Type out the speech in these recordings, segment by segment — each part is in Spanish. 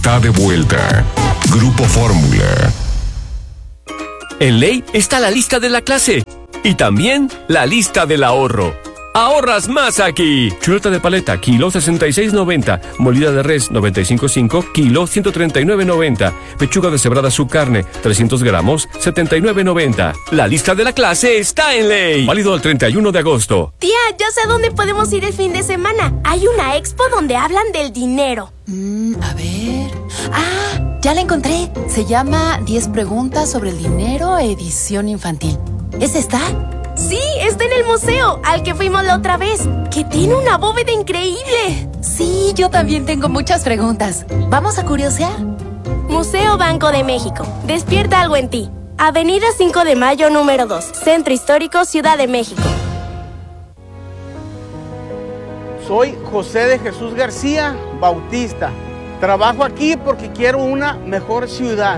Está de vuelta. Grupo Fórmula. En Ley está la lista de la clase y también la lista del ahorro. ¡Ahorras más aquí! Chuleta de paleta, kilo 66.90. Molida de res, 95.5, kilo 139.90. Pechuga deshebrada su carne, 300 gramos, 79.90. La lista de la clase está en Ley. Válido el 31 de agosto. Tía, ya sé dónde podemos ir el fin de semana. Hay una expo donde hablan del dinero. A ver... ¡Ah! Ya la encontré. Se llama 10 preguntas sobre el dinero, edición infantil. ¿Es esta? Sí, está en el museo, al que fuimos la otra vez, que tiene una bóveda increíble. Sí, yo también tengo muchas preguntas. ¿Vamos a curiosear? Museo Banco de México. Despierta algo en ti. Avenida 5 de Mayo, número 2. Centro Histórico, Ciudad de México. Soy José de Jesús García Bautista. Trabajo aquí porque quiero una mejor ciudad.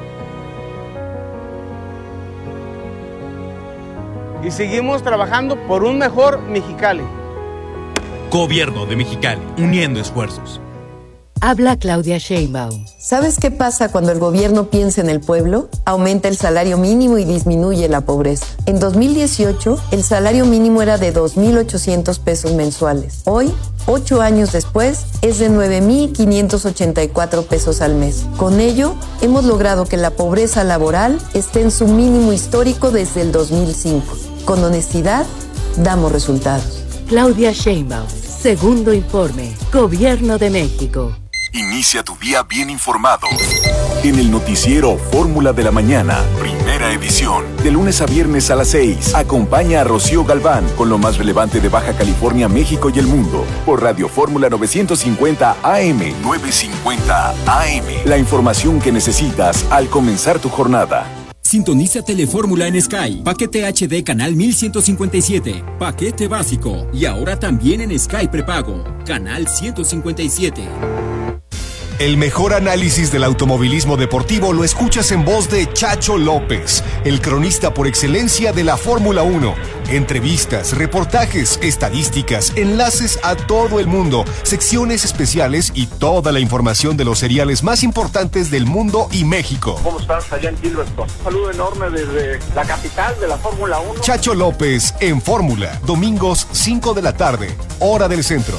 Y seguimos trabajando por un mejor Mexicali. Gobierno de Mexicali, uniendo esfuerzos. Habla Claudia Sheinbaum. ¿Sabes qué pasa cuando el gobierno piensa en el pueblo? Aumenta el salario mínimo y disminuye la pobreza. En 2018, el salario mínimo era de 2,800 pesos mensuales. Hoy, 8 años después, es de 9,584 pesos al mes. Con ello, hemos logrado que la pobreza laboral esté en su mínimo histórico desde el 2005. Con honestidad, damos resultados. Claudia Sheinbaum, segundo informe, Gobierno de México. Inicia tu día bien informado. En el noticiero Fórmula de la Mañana, primera edición. De lunes a viernes a las 6. Acompaña a Rocío Galván con lo más relevante de Baja California, México y el mundo. Por Radio Fórmula 950 AM. 950 AM. La información que necesitas al comenzar tu jornada. Sintoniza Telefórmula en Sky. Paquete HD canal 1157. Paquete básico. Y ahora también en Sky prepago. Canal 157. El mejor análisis del automovilismo deportivo lo escuchas en voz de Chacho López, el cronista por excelencia de la Fórmula 1. Entrevistas, reportajes, estadísticas, enlaces a todo el mundo, secciones especiales y toda la información de los seriales más importantes del mundo y México. ¿Cómo estás allá en Gilberton? Un saludo enorme desde la capital de la Fórmula 1. Chacho López en Fórmula, domingos 5 de la tarde, hora del centro.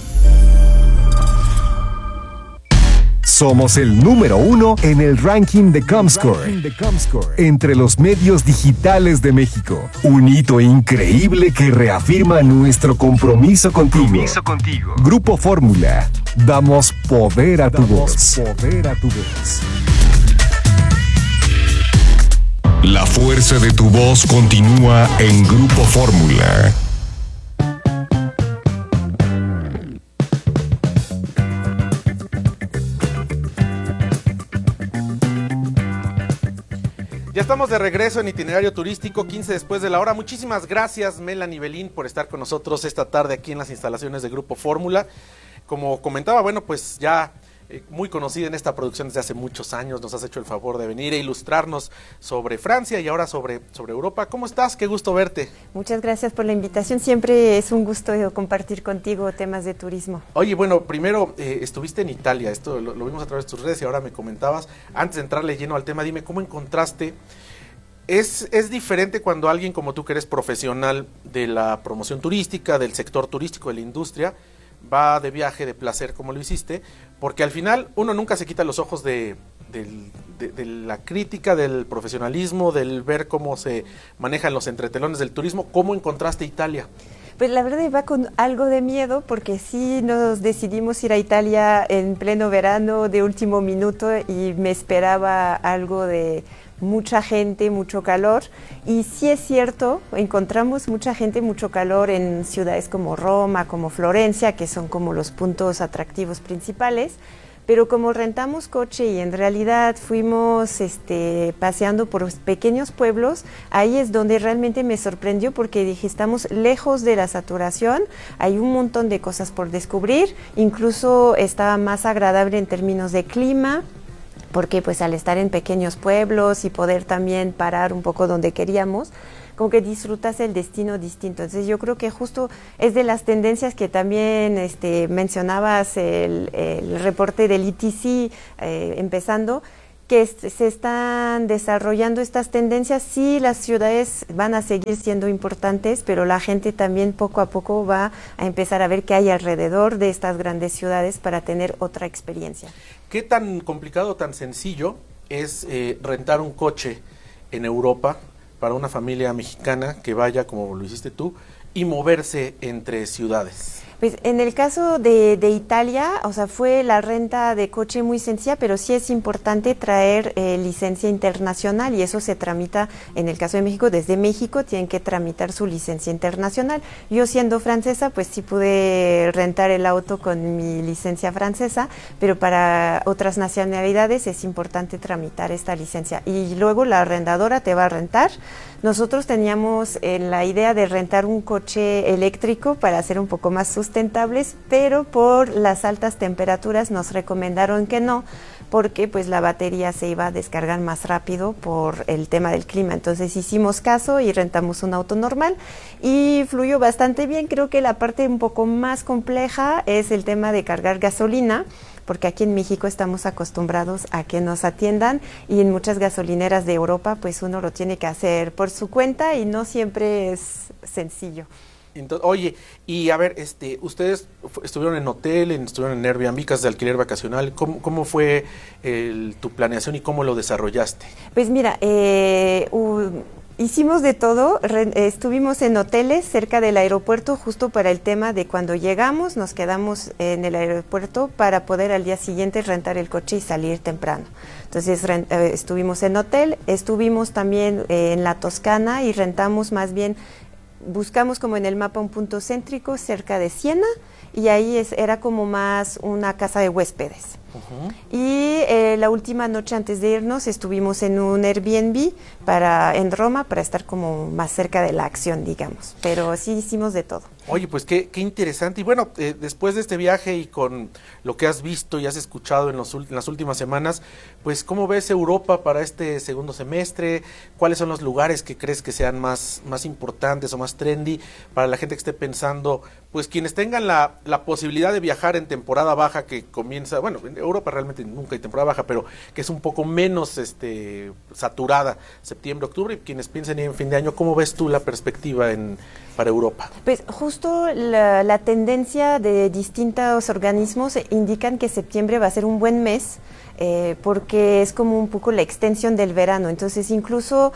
Somos el número 1 en el ranking de Comscore entre los medios digitales de México. Un hito increíble que reafirma nuestro compromiso contigo. Grupo Fórmula. Damos poder a tu voz. La fuerza de tu voz continúa en Grupo Fórmula. Ya estamos de regreso en Itinerario Turístico, 15 después de la hora. Muchísimas gracias, Melanie Belín, por estar con nosotros esta tarde aquí en las instalaciones de Grupo Fórmula. Como comentaba, bueno, pues ya muy conocida en esta producción desde hace muchos años, nos has hecho el favor de venir e ilustrarnos sobre Francia y ahora sobre Europa. ¿Cómo estás? Qué gusto verte. Muchas gracias por la invitación, siempre es un gusto compartir contigo temas de turismo. Oye, bueno, primero estuviste en Italia, esto lo vimos a través de tus redes y ahora me comentabas, antes de entrarle lleno al tema, dime, ¿cómo encontraste? Es diferente cuando alguien como tú, que eres profesional de la promoción turística, del sector turístico, de la industria, va de viaje, de placer, como lo hiciste, porque al final uno nunca se quita los ojos de la crítica, del profesionalismo, del ver cómo se manejan los entretelones del turismo. ¿Cómo encontraste Italia? Pues la verdad iba con algo de miedo, porque sí nos decidimos ir a Italia en pleno verano, de último minuto, y me esperaba algo de mucha gente, mucho calor, y sí es cierto, encontramos mucha gente, mucho calor en ciudades como Roma, como Florencia, que son como los puntos atractivos principales, pero como rentamos coche y en realidad fuimos paseando por pequeños pueblos, ahí es donde realmente me sorprendió, porque dije, estamos lejos de la saturación, hay un montón de cosas por descubrir, incluso estaba más agradable en términos de clima, porque pues al estar en pequeños pueblos y poder también parar un poco donde queríamos, como que disfrutas el destino distinto. Entonces yo creo que justo es de las tendencias que también mencionabas el reporte del ETC empezando, que se están desarrollando estas tendencias. Sí, las ciudades van a seguir siendo importantes, pero la gente también poco a poco va a empezar a ver qué hay alrededor de estas grandes ciudades para tener otra experiencia. ¿Qué tan complicado, tan sencillo es rentar un coche en Europa para una familia mexicana que vaya, como lo hiciste tú, y moverse entre ciudades? Pues en el caso de Italia, o sea, fue la renta de coche muy sencilla, pero sí es importante traer licencia internacional y eso se tramita, en el caso de México, desde México tienen que tramitar su licencia internacional. Yo siendo francesa, pues sí pude rentar el auto con mi licencia francesa, pero para otras nacionalidades es importante tramitar esta licencia. Y luego la arrendadora te va a rentar. Nosotros teníamos la idea de rentar un coche eléctrico para hacer un poco más sustentables, pero por las altas temperaturas nos recomendaron que no, porque pues la batería se iba a descargar más rápido por el tema del clima. Entonces hicimos caso y rentamos un auto normal y fluyó bastante bien. Creo que la parte un poco más compleja es el tema de cargar gasolina, porque aquí en México estamos acostumbrados a que nos atiendan y en muchas gasolineras de Europa pues uno lo tiene que hacer por su cuenta y no siempre es sencillo. Entonces, oye, y a ver, ustedes estuvieron en hotel, estuvieron en Airbnb, casas de alquiler vacacional. ¿Cómo fue tu planeación y cómo lo desarrollaste? Pues mira, hicimos de todo, estuvimos en hoteles cerca del aeropuerto justo para el tema de cuando llegamos, nos quedamos en el aeropuerto para poder al día siguiente rentar el coche y salir temprano. Entonces estuvimos en hotel, estuvimos también en la Toscana y rentamos más bien, buscamos como en el mapa un punto céntrico cerca de Siena y ahí era como más una casa de huéspedes. Y la última noche antes de irnos estuvimos en un Airbnb en Roma para estar como más cerca de la acción, digamos, pero sí hicimos de todo. Oye, pues qué interesante. Y bueno, después de este viaje y con lo que has visto y has escuchado en las últimas semanas, pues ¿cómo ves Europa para este segundo semestre? ¿Cuáles son los lugares que crees que sean más importantes o más trendy para la gente que esté pensando, pues quienes tengan la posibilidad de viajar en temporada baja que comienza, bueno, en Europa realmente nunca hay temporada baja, pero que es un poco menos saturada, septiembre, octubre, y quienes piensen en fin de año, ¿cómo ves tú la perspectiva para Europa? Pues justo la tendencia de distintos organismos indican que septiembre va a ser un buen mes, porque es como un poco la extensión del verano, entonces incluso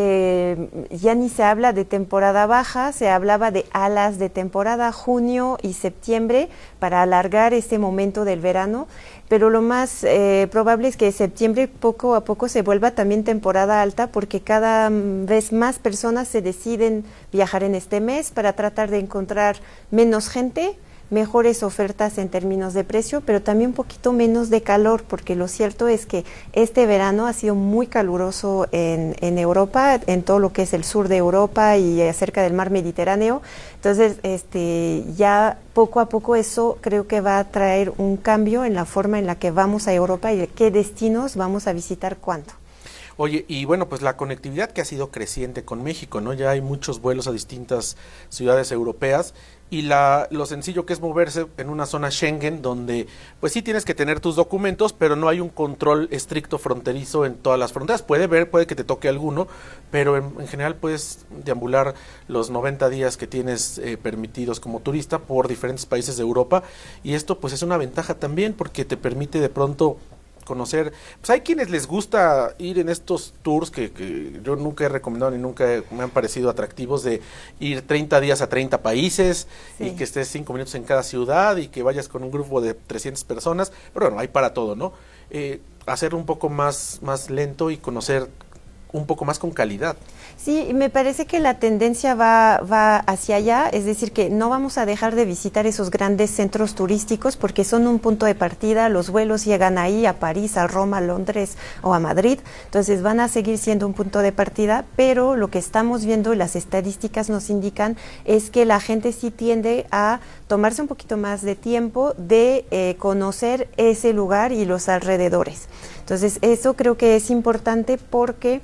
ya ni se habla de temporada baja, se hablaba de alas de temporada, junio y septiembre, para alargar este momento del verano, pero lo más probable es que septiembre poco a poco se vuelva también temporada alta, porque cada vez más personas se deciden viajar en este mes para tratar de encontrar menos gente, mejores ofertas en términos de precio, pero también un poquito menos de calor, porque lo cierto es que este verano ha sido muy caluroso en Europa, en todo lo que es el sur de Europa y cerca del mar Mediterráneo. Entonces, ya poco a poco eso creo que va a traer un cambio en la forma en la que vamos a Europa y qué destinos vamos a visitar cuándo. Oye, y bueno, pues la conectividad que ha sido creciente con México, ¿no? Ya hay muchos vuelos a distintas ciudades europeas y lo sencillo que es moverse en una zona Schengen donde pues sí tienes que tener tus documentos, pero no hay un control estricto fronterizo en todas las fronteras. Puede que te toque alguno, pero en general puedes deambular los 90 días que tienes permitidos como turista por diferentes países de Europa, y esto pues es una ventaja también porque te permite de pronto conocer, pues hay quienes les gusta ir en estos tours que yo nunca he recomendado ni nunca me han parecido atractivos, de ir 30 días a 30 países, sí, y que estés 5 minutos en cada ciudad y que vayas con un grupo de 300 personas, pero bueno, hay para todo, ¿no? Hacerlo un poco más lento y conocer un poco más con calidad. Sí, me parece que la tendencia va hacia allá, es decir, que no vamos a dejar de visitar esos grandes centros turísticos porque son un punto de partida, los vuelos llegan ahí a París, a Roma, a Londres o a Madrid, entonces van a seguir siendo un punto de partida, pero lo que estamos viendo y las estadísticas nos indican es que la gente sí tiende a tomarse un poquito más de tiempo de conocer ese lugar y los alrededores. Entonces eso creo que es importante porque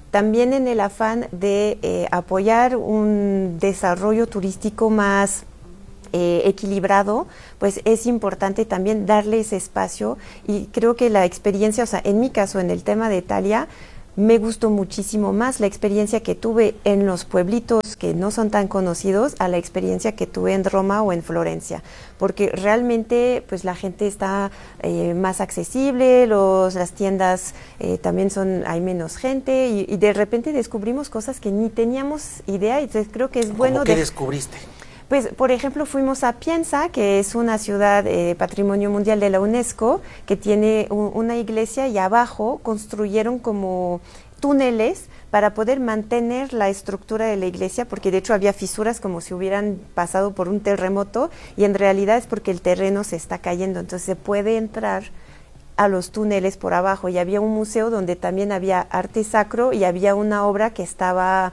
también en el afán de apoyar un desarrollo turístico más equilibrado, pues es importante también darle ese espacio, y creo que la experiencia, o sea, en mi caso, en el tema de Italia, me gustó muchísimo más la experiencia que tuve en los pueblitos que no son tan conocidos a la experiencia que tuve en Roma o en Florencia, porque realmente pues la gente está más accesible, las tiendas también hay menos gente, y de repente descubrimos cosas que ni teníamos idea, y entonces creo que es bueno. ¿Cómo qué descubriste? Pues, por ejemplo, fuimos a Pienza, que es una ciudad Patrimonio Mundial de la UNESCO, que tiene una iglesia, y abajo construyeron como túneles para poder mantener la estructura de la iglesia, porque de hecho había fisuras como si hubieran pasado por un terremoto, y en realidad es porque el terreno se está cayendo, entonces se puede entrar a los túneles por abajo. Y había un museo donde también había arte sacro, y había una obra que estaba...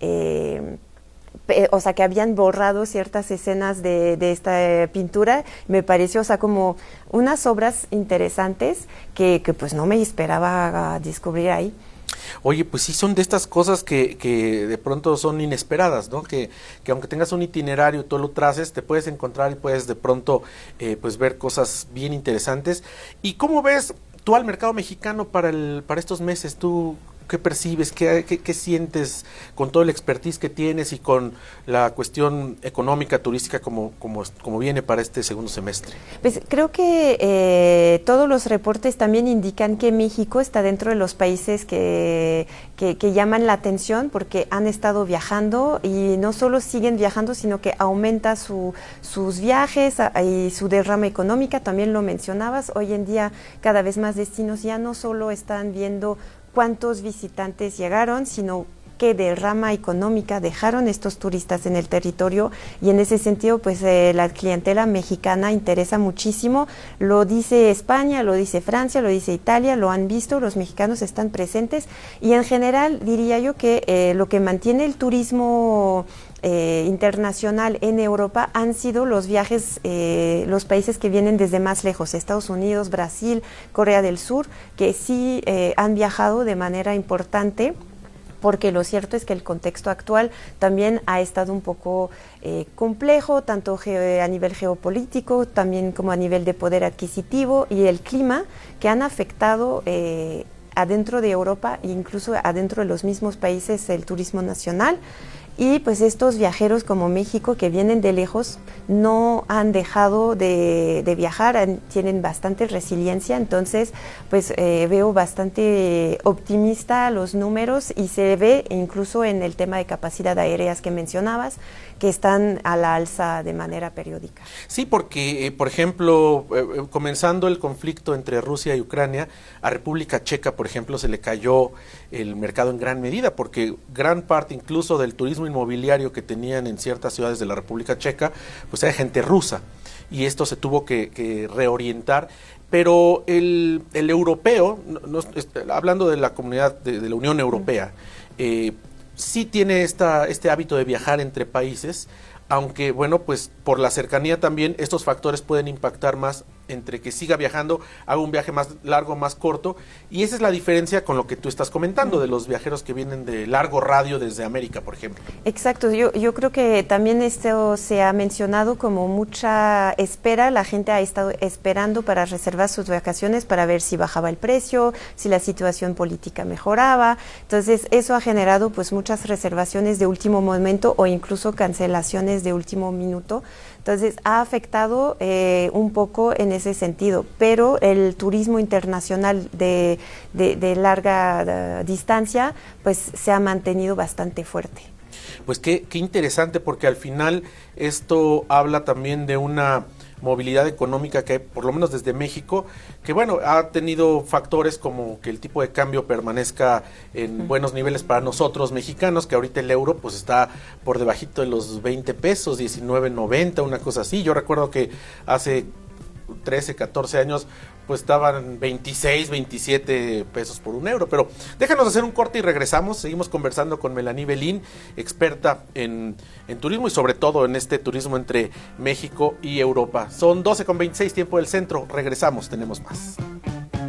o sea, que habían borrado ciertas escenas de esta pintura. Me pareció, o sea, como unas obras interesantes que pues no me esperaba descubrir ahí. Oye, pues sí, son de estas cosas que de pronto son inesperadas, ¿no? Que aunque tengas un itinerario y tú lo traces, te puedes encontrar y puedes de pronto pues ver cosas bien interesantes. ¿Y cómo ves tú al mercado mexicano para estos meses? ¿Tú qué percibes, qué sientes con todo el expertise que tienes y con la cuestión económica, turística, como viene para este segundo semestre? Pues creo que todos los reportes también indican que México está dentro de los países que llaman la atención, porque han estado viajando, y no solo siguen viajando, sino que aumenta sus viajes y su derrama económica. También lo mencionabas, hoy en día cada vez más destinos ya no solo están viendo cuántos visitantes llegaron, sino qué derrama económica dejaron estos turistas en el territorio, y en ese sentido pues la clientela mexicana interesa muchísimo. Lo dice España, lo dice Francia, lo dice Italia, lo han visto, los mexicanos están presentes, y en general diría yo que lo que mantiene el turismo internacional en Europa han sido los viajes, los países que vienen desde más lejos, Estados Unidos, Brasil, Corea del Sur, que sí han viajado de manera importante, porque lo cierto es que el contexto actual también ha estado un poco complejo, tanto a nivel geopolítico, también como a nivel de poder adquisitivo, y el clima, que han afectado adentro de Europa e incluso adentro de los mismos países el turismo nacional. Y pues estos viajeros como México, que vienen de lejos, no han dejado de viajar, tienen bastante resiliencia. Entonces pues veo bastante optimista los números, y se ve incluso en el tema de capacidad aéreas que mencionabas, que están a la alza de manera periódica. Sí, porque por ejemplo, comenzando el conflicto entre Rusia y Ucrania, a República Checa, por ejemplo, se le cayó el mercado en gran medida, porque gran parte incluso del turismo inmobiliario que tenían en ciertas ciudades de la República Checa, pues era gente rusa, y esto se tuvo que reorientar. Pero el europeo, hablando de la comunidad de la Unión Europea, sí tiene este hábito de viajar entre países, aunque bueno, pues por la cercanía también estos factores pueden impactar más entre que siga viajando, haga un viaje más largo, más corto, y esa es la diferencia con lo que tú estás comentando de los viajeros que vienen de largo radio desde América, por ejemplo. Exacto, yo creo que también esto se ha mencionado como mucha espera, la gente ha estado esperando para reservar sus vacaciones para ver si bajaba el precio, si la situación política mejoraba, entonces eso ha generado pues muchas reservaciones de último momento o incluso cancelaciones de último minuto. Entonces ha afectado un poco en ese sentido, pero el turismo internacional de larga distancia pues se ha mantenido bastante fuerte. Pues qué interesante, porque al final esto habla también de una movilidad económica que, por lo menos desde México, que bueno, ha tenido factores como que el tipo de cambio permanezca en buenos niveles para nosotros mexicanos, que ahorita el euro pues está por debajito de los 20 pesos, 19.90, una cosa así. Yo recuerdo que hace 13, 14 años pues estaban 26, 27 pesos por un euro, pero déjanos hacer un corte y regresamos, seguimos conversando con Melanie Belín, experta en turismo y sobre todo en este turismo entre México y Europa. Son 12:26, tiempo del centro, regresamos, tenemos más.